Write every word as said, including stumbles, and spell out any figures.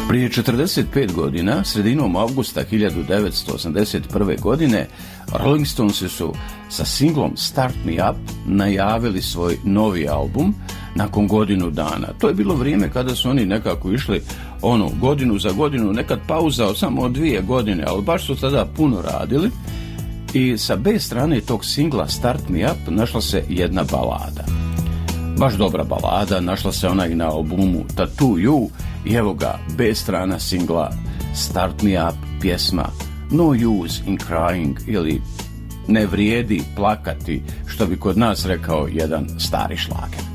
Prije četrdeset pet godina, sredinom avgusta hiljadu devetsto osamdeset prve. godine, Rolling Stonesi su sa singlom Start Me Up najavili svoj novi album nakon godinu dana. To je bilo vrijeme kada su oni nekako išli ono, godinu za godinu, nekad pauza od samo od dvije godine, ali baš su tada puno radili. I sa B strane tog singla Start Me Up našla se jedna balada. Baš dobra balada, našla se ona i na albumu Tattoo You i evo ga B strana singla Start Me Up, pjesma No Use in Crying ili Ne vrijedi plakati, što bi kod nas rekao jedan stari šlager.